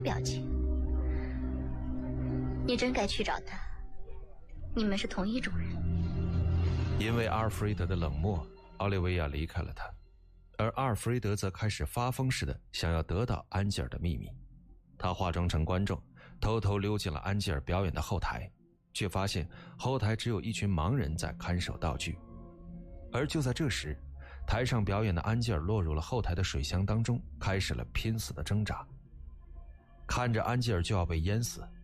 表情。你真该去找他，你们是同一种人。 因为阿尔弗雷德的冷漠，奥利维亚离开了他，而阿尔弗雷德则开始发疯似的想要得到安吉尔的秘密。他化妆成观众，偷偷溜进了安吉尔表演的后台，却发现后台只有一群盲人在看守道具。而就在这时，台上表演的安吉尔落入了后台的水箱当中，开始了拼死的挣扎。看着安吉尔就要被淹死，